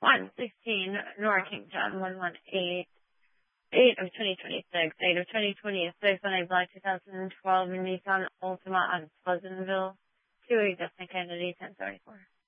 116 Norkington, 118, 8 of 2026, 8 of 2026 on a black 2012 Nissan Altima on Pleasantville, 2 existing Kennedy 1074.